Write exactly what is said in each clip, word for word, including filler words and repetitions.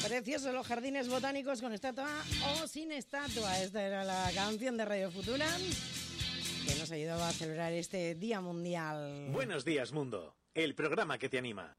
Preciosos los jardines botánicos con estatua o sin estatua. Esta era la canción de Radio Futura que nos ayudaba a celebrar este Día Mundial. Buenos días, mundo. El programa que te anima.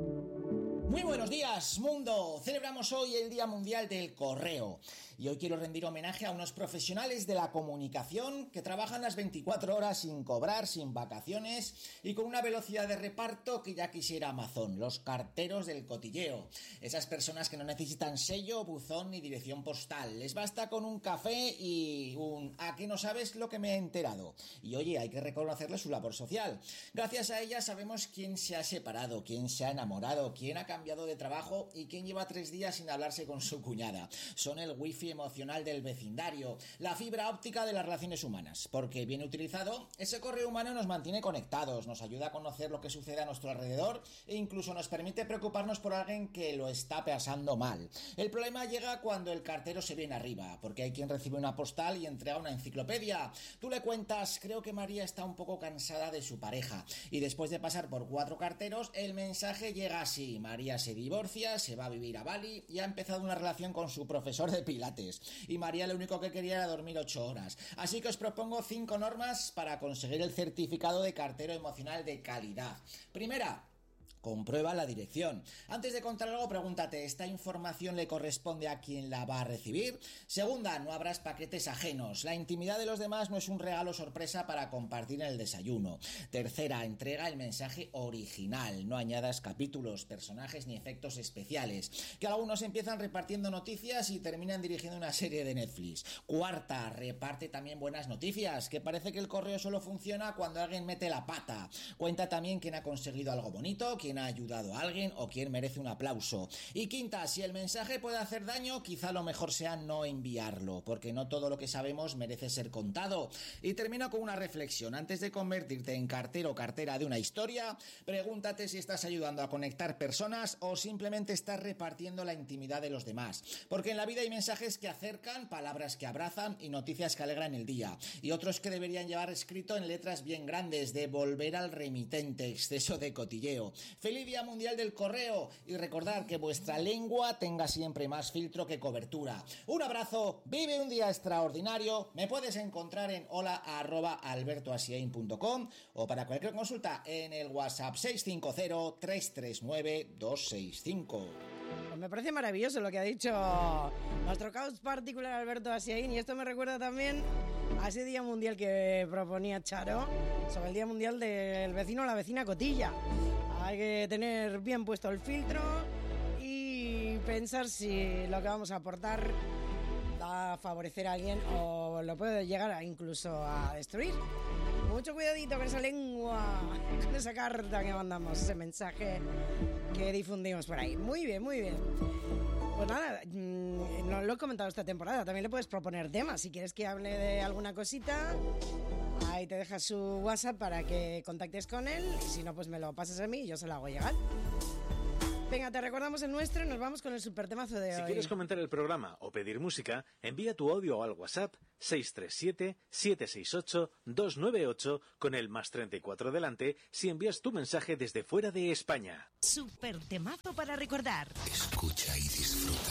Muy buenos días, mundo. Celebramos hoy el Día Mundial del Correo. Y hoy quiero rendir homenaje a unos profesionales de la comunicación que trabajan las veinticuatro horas sin cobrar, sin vacaciones y con una velocidad de reparto que ya quisiera Amazon, los carteros del cotilleo. Esas personas que no necesitan sello, buzón ni dirección postal. Les basta con un café y un ¿a qué no sabes lo que me he enterado? Y oye, hay que reconocerle su labor social. Gracias a ella sabemos quién se ha separado, quién se ha enamorado, quién ha cambiado de trabajo y quién lleva tres días sin hablarse con su cuñada. Son el wifi emocional del vecindario, la fibra óptica de las relaciones humanas, porque bien utilizado, ese correo humano nos mantiene conectados, nos ayuda a conocer lo que sucede a nuestro alrededor e incluso nos permite preocuparnos por alguien que lo está pasando mal. El problema llega cuando el cartero se viene arriba, porque hay quien recibe una postal y entrega una enciclopedia. Tú le cuentas, creo que María está un poco cansada de su pareja, y después de pasar por cuatro carteros, el mensaje llega así: María se divorcia, se va a vivir a Bali y ha empezado una relación con su profesor de pilates. Y María lo único que quería era dormir ocho horas. Así que os propongo cinco normas para conseguir el certificado de cartero emocional de calidad. Primera: comprueba la dirección. Antes de contar algo, pregúntate, ¿esta información le corresponde a quien la va a recibir? Segunda, no abras paquetes ajenos. La intimidad de los demás no es un regalo sorpresa para compartir en el desayuno. Tercera, entrega el mensaje original. No añadas capítulos, personajes ni efectos especiales, que algunos empiezan repartiendo noticias y terminan dirigiendo una serie de Netflix. Cuarta, reparte también buenas noticias, que parece que el correo solo funciona cuando alguien mete la pata. Cuenta también quién ha conseguido algo bonito, quién ha ayudado a alguien o quién merece un aplauso. Y quinta, si el mensaje puede hacer daño, quizá lo mejor sea no enviarlo, porque no todo lo que sabemos merece ser contado. Y termino con una reflexión. Antes de convertirte en cartero o cartera de una historia, pregúntate si estás ayudando a conectar personas o simplemente estás repartiendo la intimidad de los demás. Porque en la vida hay mensajes que acercan, palabras que abrazan y noticias que alegran el día. Y otros que deberían llevar escrito en letras bien grandes de volver al remitente, exceso de cotilleo. ¡Feliz Día Mundial del Correo! Y recordad que vuestra lengua tenga siempre más filtro que cobertura. Un abrazo, vive un día extraordinario. Me puedes encontrar en hola arroba albertoasiain punto com o para cualquier consulta en el WhatsApp seis cinco cero, tres tres nueve, dos seis cinco. Pues me parece maravilloso lo que ha dicho nuestro caos particular Alberto Asiain, y esto me recuerda también a ese Día Mundial que proponía Charo sobre el Día Mundial del vecino o la vecina cotilla. Hay que tener bien puesto el filtro y pensar si lo que vamos a aportar va a favorecer a alguien o lo puede llegar a incluso a destruir. Mucho cuidadito con esa lengua, con esa carta que mandamos, ese mensaje que difundimos por ahí. Muy bien, muy bien. Pues nada, no lo he comentado esta temporada. También le puedes proponer temas si quieres que hable de alguna cosita. Ahí te dejas su WhatsApp para que contactes con él, y si no, pues me lo pasas a mí y yo se lo hago llegar. Venga, te recordamos el nuestro y nos vamos con el supertemazo de si hoy. Si quieres comentar el programa o pedir música, envía tu audio al WhatsApp seis tres siete, siete seis ocho, dos nueve ocho con el más treinta y cuatro delante si envías tu mensaje desde fuera de España. Supertemazo para recordar. Escucha y disfruta.